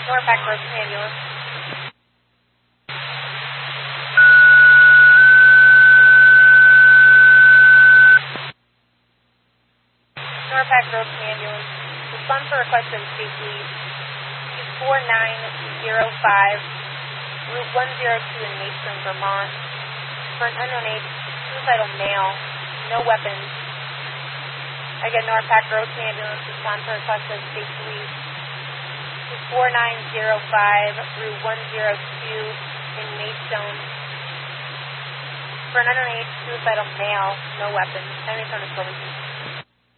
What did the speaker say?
Norpac Road Ambulance. Norpac Road Ambulance. Respond for request of safety. 4905, Route 102 in Maidstone, Vermont. For an unknown age, suicidal male, no weapons. Again, Norpac Road Ambulance. Respond for request of safety. 4905, Route 102 in Maidstone. For an unknown age, suicidal male, no weapons. Time is on the